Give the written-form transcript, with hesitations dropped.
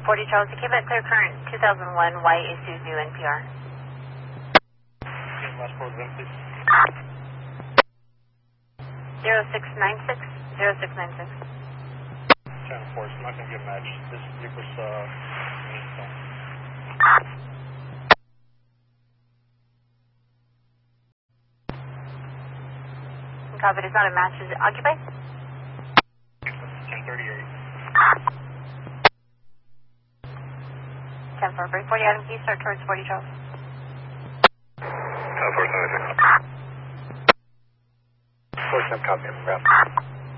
40 Charles, you came back clear current 2001 white Isuzu NPR. Last four again, please. 0696. 0696. Channel 4, it's not going to get matched. This vehicle's, Copy, it's not a match. Is it occupied? 1038. 10-4, break 40 Adam, please start towards 40 Charles. 10-4, 76. 4-10, copy, I'm